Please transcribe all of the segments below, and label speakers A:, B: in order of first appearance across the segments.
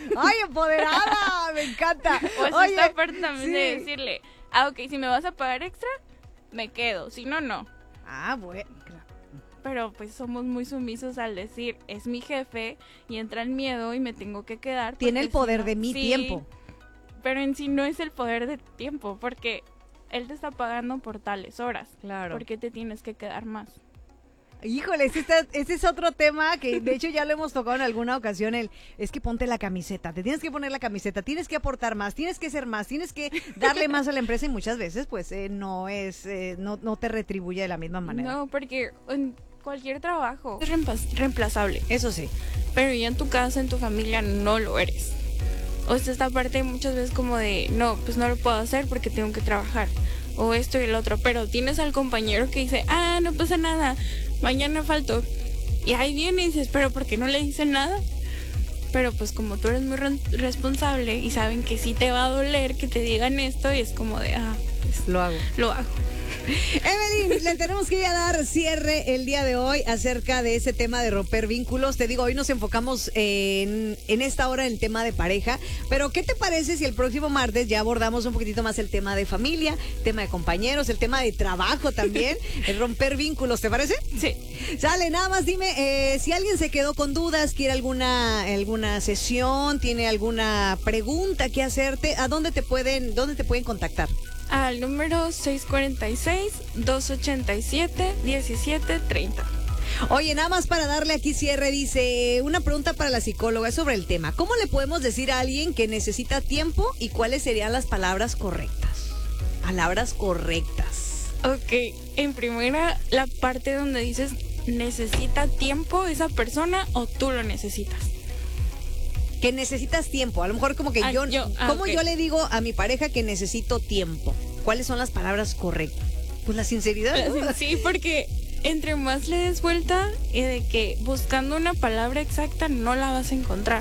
A: ¡Ay, empoderada! Me encanta.
B: Pues
A: Oye,
B: esta parte también
A: sí.
B: de decirle, ok, si me vas a pagar extra, me quedo, si no, no.
A: Ah, bueno.
B: Pero pues somos muy sumisos al decir, es mi jefe y entra el miedo y me tengo que quedar.
A: Tiene el
B: porque
A: poder
B: si no-
A: de mi
B: sí,
A: tiempo.
B: Pero en sí no es el poder de tiempo, porque él te está pagando por tales horas.
A: Claro.
B: ¿Por qué te tienes que quedar más?
A: Híjole, ese es otro tema que de hecho ya lo hemos tocado en alguna ocasión. Es que ponte la camiseta, te tienes que poner la camiseta, tienes que aportar más, tienes que ser más, tienes que darle más a la empresa y muchas veces pues no te retribuye de la misma manera.
B: No, porque en cualquier trabajo es reemplazable.
A: Eso sí.
B: Pero ya en tu casa, en tu familia, no lo eres. O sea, esta parte muchas veces como de, no, pues no lo puedo hacer porque tengo que trabajar. O esto y el otro. Pero tienes al compañero que dice, no pasa nada, mañana falto. Y ahí viene y dices, pero ¿por qué no le dicen nada? Pero pues como tú eres muy responsable y saben que sí te va a doler que te digan esto, y es como de, pues
A: Lo hago.
B: lo hago.
A: Evelyn, le tenemos que ya dar cierre el día de hoy acerca de ese tema de romper vínculos. Te digo, hoy nos enfocamos en esta hora en el tema de pareja, pero ¿qué te parece si el próximo martes ya abordamos un poquitito más el tema de familia, tema de compañeros, el tema de trabajo también, el romper vínculos, ¿te parece?
B: Sí.
A: Sale, nada más dime, si alguien se quedó con dudas, quiere alguna sesión, tiene alguna pregunta que hacerte, dónde te pueden contactar?
B: Al número 646-287-1730.
A: Oye, nada más para darle aquí cierre, dice, una pregunta para la psicóloga sobre el tema. ¿Cómo le podemos decir a alguien que necesita tiempo y cuáles serían las palabras correctas? Palabras correctas.
B: Ok, en primera, la parte donde dices necesita tiempo esa persona o tú lo necesitas.
A: Que necesitas tiempo. A lo mejor como que ¿cómo
B: ok.
A: yo le digo a mi pareja que necesito tiempo? ¿Cuáles son las palabras correctas? Pues la sinceridad, ¿no?
B: Sí, porque entre más le des vuelta y de que buscando una palabra exacta no la vas a encontrar,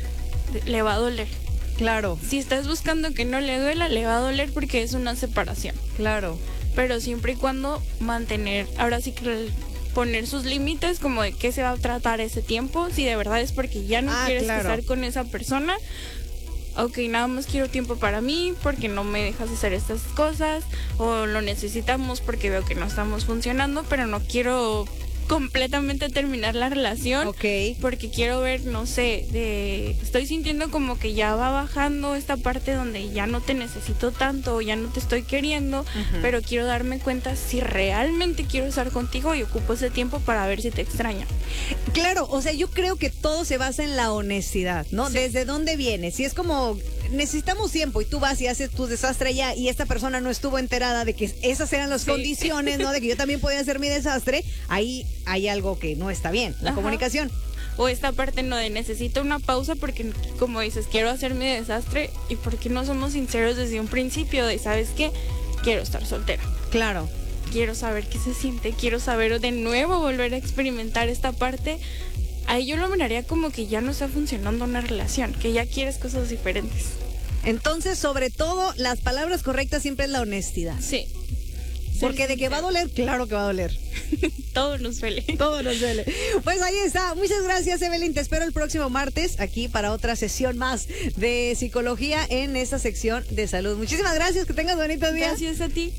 B: le va a doler.
A: Claro,
B: Si estás buscando que no le duela, le va a doler porque es una separación.
A: claro.
B: Pero siempre y cuando mantener, ahora sí que poner sus límites, como de qué se va a tratar ese tiempo, si de verdad es porque ya no quieres
A: claro.
B: estar con esa persona. Ok, nada más quiero tiempo para mí porque no me dejas hacer estas cosas, o lo necesitamos porque veo que no estamos funcionando, pero no quiero completamente terminar la relación.
A: Ok.
B: Porque quiero ver, no sé, estoy sintiendo como que ya va bajando esta parte donde ya no te necesito tanto, o ya no te estoy queriendo, pero quiero darme cuenta si realmente quiero estar contigo y ocupo ese tiempo para ver si te extraño.
A: Claro, o sea, yo creo que todo se basa en la honestidad, ¿no?
B: Sí.
A: ¿Desde dónde viene? Si es como, necesitamos tiempo y tú vas y haces tu desastre ya y esta persona no estuvo enterada de que esas eran las condiciones, ¿no? De que yo también podía hacer mi desastre, ahí hay algo que no está bien, la comunicación.
B: O esta parte no de necesito una pausa porque, como dices, quiero hacer mi desastre, y porque no somos sinceros desde un principio de, ¿sabes qué? Quiero estar soltera.
A: Claro.
B: Quiero saber qué se siente, quiero saber de nuevo volver a experimentar esta parte. Ahí yo lo miraría como que ya no está funcionando una relación, que ya quieres cosas diferentes.
A: Entonces, sobre todo, las palabras correctas siempre es la honestidad.
B: Sí.
A: Porque de que va a doler, claro que va a doler.
B: Todo nos duele.
A: Todo nos duele. Pues ahí está. Muchas gracias, Evelyn. Te espero el próximo martes aquí para otra sesión más de psicología en esta sección de salud. Muchísimas gracias. Que tengas bonito día.
B: Gracias a ti.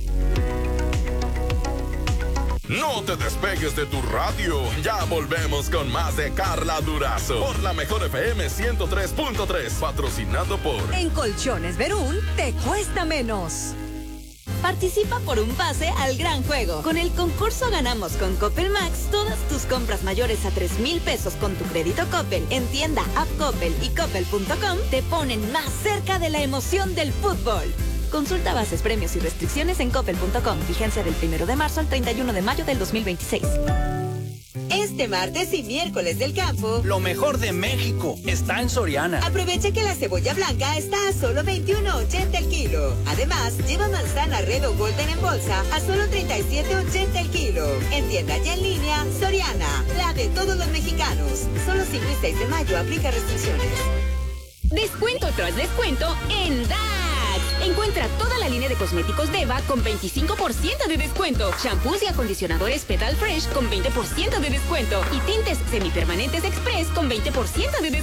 C: No te despegues de tu radio. Ya volvemos con más de Carla Durazo por la Mejor FM 103.3, patrocinado por
A: En Colchones Verún te cuesta menos.
D: Participa por un pase al gran juego. Con el concurso Ganamos con Coppel Max, todas tus compras mayores a 3,000 pesos con tu crédito Coppel en tienda, app Coppel y coppel.com te ponen más cerca de la emoción del fútbol. Consulta bases, premios y restricciones en coppel.com. Vigencia del 1 de marzo al 31 de mayo del 2026.
E: Este martes y miércoles del campo,
F: Lo mejor de México está en Soriana.
E: aprovecha que la cebolla blanca está a solo $21.80 el kilo. Además, lleva manzana Red o Golden en bolsa a solo $37.80 el kilo. En tienda y en línea, Soriana, la de todos los mexicanos. Solo 5 y 6 de mayo, aplica restricciones.
G: Descuento tras descuento en DAX. Encuentra toda la línea de cosméticos Deva con 25% de descuento. Shampoos y acondicionadores Petal Fresh con 20% de descuento. Y tintes semipermanentes Express con 20% de descuento.